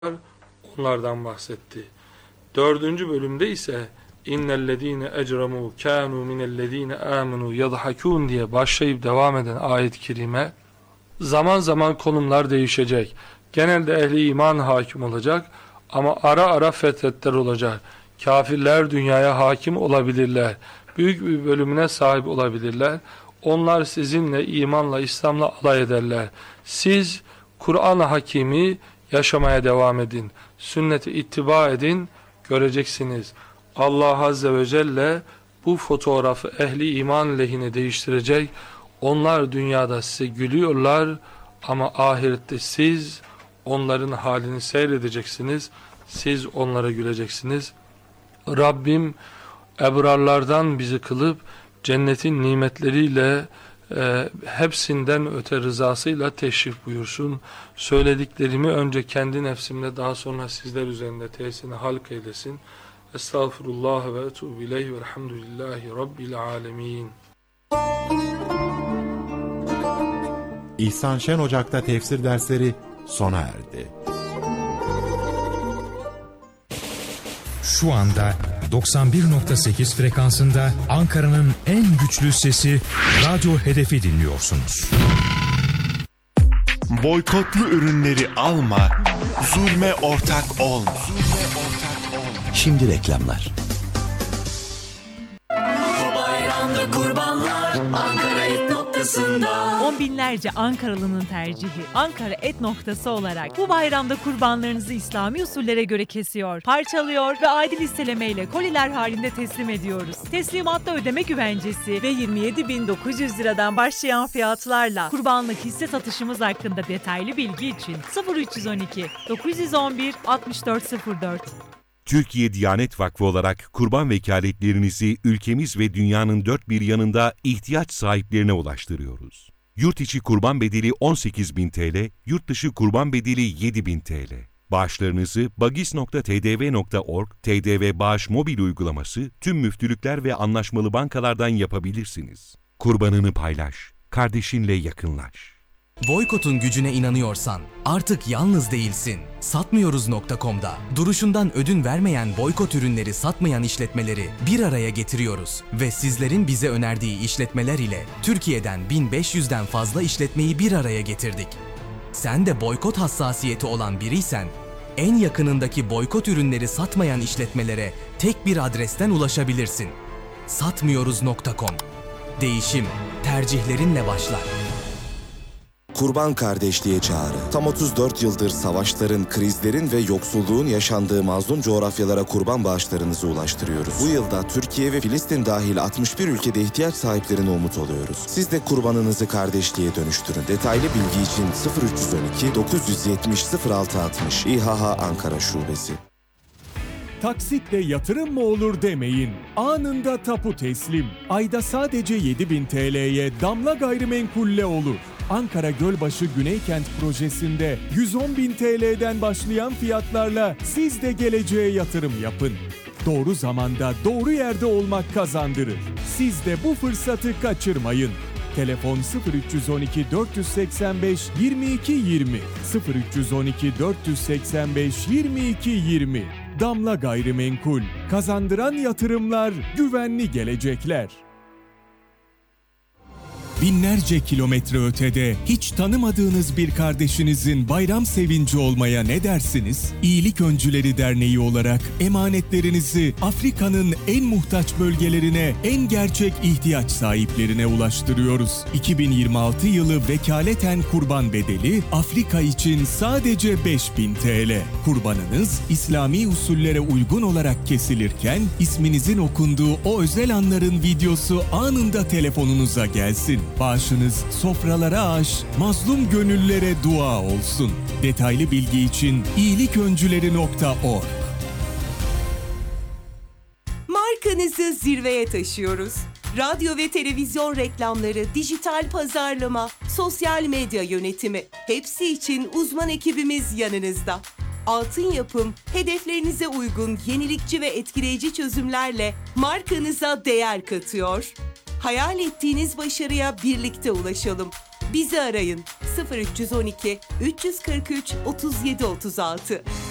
onlardan bahsetti. 4. bölümde ise innellezine ecremu kanu minellezine amenu yadhakun diye başlayıp devam eden ayet-i kerime, zaman zaman konumlar değişecek. Genelde ehli iman hakim olacak ama ara ara fetretler olacak. Kafirler dünyaya hakim olabilirler. Büyük bir bölümüne sahip olabilirler. Onlar sizinle, imanla, İslam'la alay ederler. Siz Kur'an-ı Hakimi yaşamaya devam edin. Sünneti ittiba edin, göreceksiniz. Allah Azze ve Celle bu fotoğrafı ehli iman lehine değiştirecek. Onlar dünyada size gülüyorlar ama ahirette siz onların halini seyredeceksiniz. Siz onlara güleceksiniz. Rabbim ebrarlardan bizi kılıp cennetin nimetleriyle hepsinden öte rızasıyla teşrif buyursun. Söylediklerimi önce kendi nefsimde, daha sonra sizler üzerinde tesirini halk eylesin. Estağfurullah ve etûbü ileyh ve elhamdülillahi rabbil alemin. İhsan Şen Ocak'ta tefsir dersleri sona erdi. Şu anda 91.8 frekansında Ankara'nın en güçlü sesi Radyo Hedef'i dinliyorsunuz. Boykotlu ürünleri alma, zulme ortak olma. Şimdi reklamlar. Bu bayramda kurbanlar Ankara Et noktasında. On binlerce Ankaralı'nın tercihi Ankara Et noktası olarak bu bayramda kurbanlarınızı İslami usullere göre kesiyor, parçalıyor ve adil listelemeyle koliler halinde teslim ediyoruz. Teslimatta ödeme güvencesi ve 27.900 liradan başlayan fiyatlarla kurbanlık hisse satışımız hakkında detaylı bilgi için 0312 911 6404. Türkiye Diyanet Vakfı olarak kurban vekaletlerinizi ülkemiz ve dünyanın dört bir yanında ihtiyaç sahiplerine ulaştırıyoruz. Yurt içi kurban bedeli 18.000 TL, yurt dışı kurban bedeli 7.000 TL. Bağışlarınızı bagis.tdv.org, TDV Bağış mobil uygulaması, tüm müftülükler ve anlaşmalı bankalardan yapabilirsiniz. Kurbanını paylaş, kardeşinle yakınlaş. Boykotun gücüne inanıyorsan artık yalnız değilsin. Satmıyoruz.com'da duruşundan ödün vermeyen boykot ürünleri satmayan işletmeleri bir araya getiriyoruz ve sizlerin bize önerdiği işletmeler ile Türkiye'den 1500'den fazla işletmeyi bir araya getirdik. Sen de boykot hassasiyeti olan biriysen, en yakınındaki boykot ürünleri satmayan işletmelere tek bir adresten ulaşabilirsin. Satmıyoruz.com. Değişim tercihlerinle başlar. Kurban kardeşliğe çağrı. Tam 34 yıldır savaşların, krizlerin ve yoksulluğun yaşandığı mazlum coğrafyalara kurban bağışlarınızı ulaştırıyoruz. Bu yılda Türkiye ve Filistin dahil 61 ülkede ihtiyaç sahiplerine umut oluyoruz. Siz de kurbanınızı kardeşliğe dönüştürün. Detaylı bilgi için 0312 970 0660 İHH Ankara Şubesi. Taksitle yatırım mı olur demeyin. Anında tapu teslim. Ayda sadece 7.000 TL'ye Damla Gayrimenkul'le olur. Ankara Gölbaşı Güneykent projesinde 110.000 TL'den başlayan fiyatlarla siz de geleceğe yatırım yapın. Doğru zamanda doğru yerde olmak kazandırır. Siz de bu fırsatı kaçırmayın. Telefon 0312 485 22 20 0312 485 22 20. Damla Gayrimenkul, kazandıran yatırımlar, güvenli gelecekler. Binlerce kilometre ötede hiç tanımadığınız bir kardeşinizin bayram sevinci olmaya ne dersiniz? İyilik Öncüleri Derneği olarak emanetlerinizi Afrika'nın en muhtaç bölgelerine, en gerçek ihtiyaç sahiplerine ulaştırıyoruz. 2026 yılı vekaleten kurban bedeli Afrika için sadece 5.000 TL. Kurbanınız İslami usullere uygun olarak kesilirken isminizin okunduğu o özel anların videosu anında telefonunuza gelsin. Bağışınız sofralara aş, mazlum gönüllere dua olsun. Detaylı bilgi için iyiliköncüleri.org. Markanızı zirveye taşıyoruz. Radyo ve televizyon reklamları, dijital pazarlama, sosyal medya yönetimi, hepsi için uzman ekibimiz yanınızda. Altın Yapım, hedeflerinize uygun yenilikçi ve etkileyici çözümlerle markanıza değer katıyor. Hayal ettiğiniz başarıya birlikte ulaşalım. Bizi arayın 0312 343 3736.